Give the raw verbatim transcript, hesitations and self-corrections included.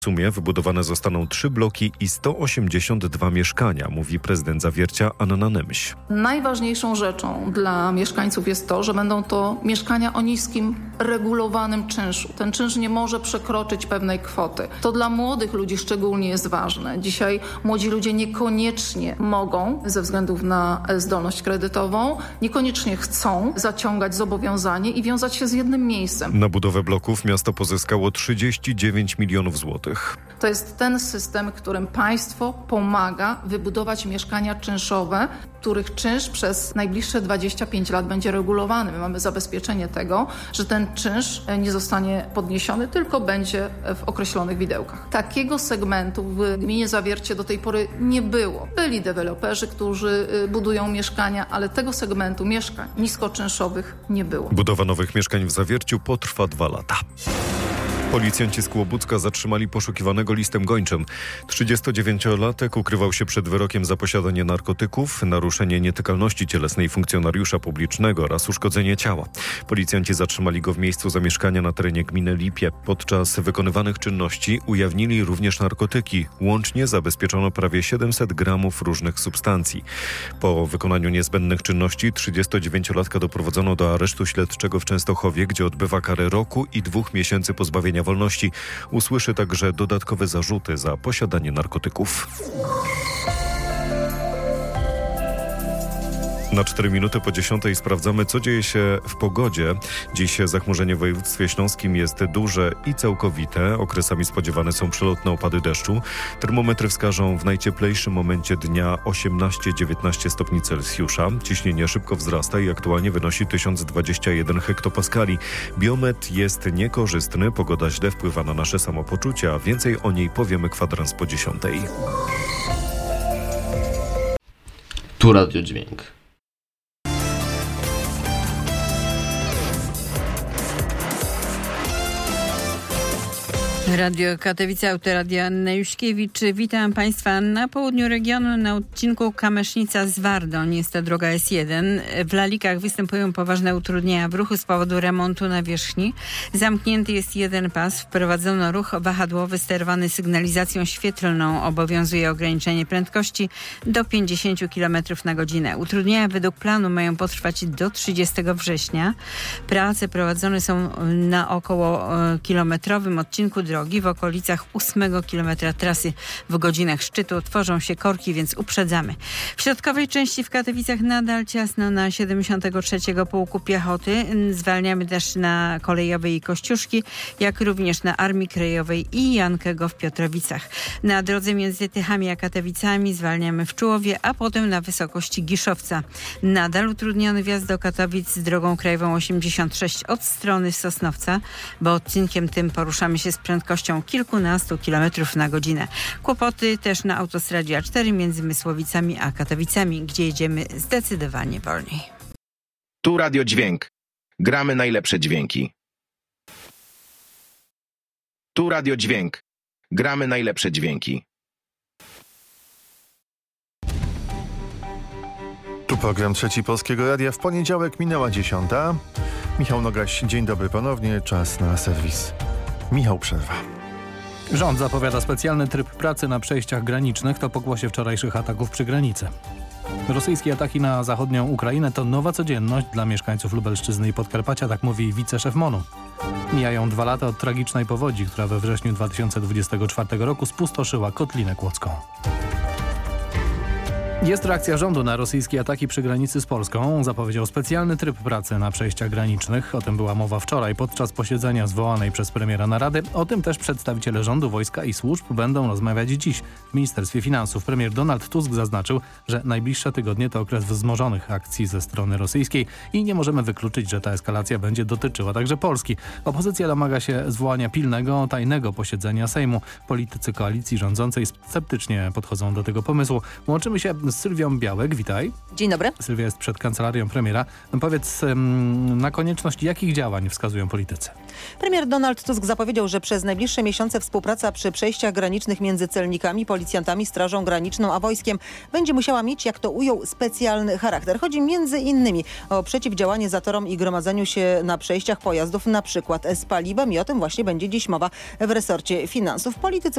W sumie wybudowane zostaną trzy bloki i sto osiemdziesiąt dwa mieszkania, mówi prezydent Zawiercia Anna Nemś. Najważniejszą rzeczą dla mieszkańców jest to, że będą to mieszkania o niskim, regulowanym czynszu. Ten czynsz nie może przekroczyć pewnej kwoty. To dla młodych ludzi szczególnie jest ważne. Dzisiaj młodzi ludzie niekoniecznie mogą, ze względów na zdolność kredytową, niekoniecznie chcą zaciągać zobowiązanie i wiązać się z jednym miejscem. Na budowę bloków miasto pozyskało trzydzieści dziewięć milionów złotych. To jest ten system, którym państwo pomaga wybudować mieszkania czynszowe, których czynsz przez najbliższe dwadzieścia pięć lat będzie regulowany. My mamy zabezpieczenie tego, że ten czynsz nie zostanie podniesiony, tylko będzie w określonych widełkach. Takiego segmentu w gminie Zawiercie do tej pory nie było. Byli deweloperzy, którzy budują mieszkania, ale tego segmentu mieszkań niskoczynszowych nie było. Budowa nowych mieszkań w Zawierciu potrwa dwa lata. Policjanci z Kłobucka zatrzymali poszukiwanego listem gończym. trzydziestodziewięciolatek ukrywał się przed wyrokiem za posiadanie narkotyków, naruszenie nietykalności cielesnej funkcjonariusza publicznego oraz uszkodzenie ciała. Policjanci zatrzymali go w miejscu zamieszkania na terenie gminy Lipie. Podczas wykonywanych czynności ujawnili również narkotyki. Łącznie zabezpieczono prawie siedemset gramów różnych substancji. Po wykonaniu niezbędnych czynności trzydziestodziewięciolatka doprowadzono do aresztu śledczego w Częstochowie, gdzie odbywa karę roku i dwóch miesięcy pozbawienia wolności. Usłyszy także dodatkowe zarzuty za posiadanie narkotyków. Na cztery minuty po dziesiątej sprawdzamy, co dzieje się w pogodzie. Dziś zachmurzenie w województwie śląskim jest duże i całkowite. Okresami spodziewane są przelotne opady deszczu. Termometry wskażą w najcieplejszym momencie dnia osiemnaście dziewiętnaście stopni Celsjusza. Ciśnienie szybko wzrasta i aktualnie wynosi tysiąc dwadzieścia jeden hektopaskali. Biometr jest niekorzystny. Pogoda źle wpływa na nasze samopoczucie, a więcej o niej powiemy kwadrans po dziesiątej. Tu Radio Dźwięk. Radio Katowice, Autoradio Anna Juśkiewicz. Witam Państwa na południu regionu na odcinku Kamesznica-Zwardoń. Jest to droga S jeden. W Lalikach występują poważne utrudnienia w ruchu z powodu remontu nawierzchni. Zamknięty jest jeden pas. Wprowadzono ruch wahadłowy sterowany sygnalizacją świetlną. Obowiązuje ograniczenie prędkości do pięćdziesiąt kilometrów na godzinę. Utrudnienia według planu mają potrwać do trzydziestego września. Prace prowadzone są na około kilometrowym odcinku drogi. W okolicach ósmego kilometra trasy w godzinach szczytu tworzą się korki, więc uprzedzamy. W środkowej części w Katowicach nadal ciasno na siedemdziesiątego trzeciego Pułku Piechoty. Zwalniamy też na Kolejowej i Kościuszki, jak również na Armii Krajowej i Jankego w Piotrowicach. Na drodze między Tychami a Katowicami zwalniamy w Czułowie, a potem na wysokości Giszowca. Nadal utrudniony wjazd do Katowic z drogą krajową osiemdziesiąt sześć od strony Sosnowca, bo odcinkiem tym poruszamy się z prędkością kilkunastu kilometrów na godzinę. Kłopoty też na autostradzie A cztery między Mysłowicami a Katowicami, gdzie jedziemy zdecydowanie wolniej. Tu Radio Dźwięk. Gramy najlepsze dźwięki. Tu Radio Dźwięk. Gramy najlepsze dźwięki. Tu program Trzeci Polskiego Radia. W poniedziałek minęła dziesiąta. Michał Nogaś, dzień dobry ponownie. Czas na serwis. Michał, przerwa. Rząd zapowiada specjalny tryb pracy na przejściach granicznych. To pokłosie wczorajszych ataków przy granicy. Rosyjskie ataki na zachodnią Ukrainę to nowa codzienność dla mieszkańców Lubelszczyzny i Podkarpacia, tak mówi wiceszef MON-u. Mijają dwa lata od tragicznej powodzi, która we wrześniu dwa tysiące dwudziestego czwartego roku spustoszyła Kotlinę Kłodzką. Jest reakcja rządu na rosyjskie ataki przy granicy z Polską. Zapowiedział specjalny tryb pracy na przejściach granicznych. O tym była mowa wczoraj podczas posiedzenia zwołanej przez premiera narady. O tym też przedstawiciele rządu, wojska i służb będą rozmawiać dziś w Ministerstwie Finansów. Premier Donald Tusk zaznaczył, że najbliższe tygodnie to okres wzmożonych akcji ze strony rosyjskiej i nie możemy wykluczyć, że ta eskalacja będzie dotyczyła także Polski. Opozycja domaga się zwołania pilnego, tajnego posiedzenia Sejmu. Politycy koalicji rządzącej sceptycznie podchodzą do tego pomysłu. Łączymy się z Sylwią Białek. Witaj. Dzień dobry. Sylwia jest przed kancelarią premiera. Powiedz, na konieczność jakich działań wskazują politycy? Premier Donald Tusk zapowiedział, że przez najbliższe miesiące współpraca przy przejściach granicznych między celnikami, policjantami, Strażą Graniczną a wojskiem będzie musiała mieć, jak to ujął, specjalny charakter. Chodzi między innymi o przeciwdziałanie zatorom i gromadzeniu się na przejściach pojazdów, na przykład z paliwem, i o tym właśnie będzie dziś mowa w resorcie finansów. Politycy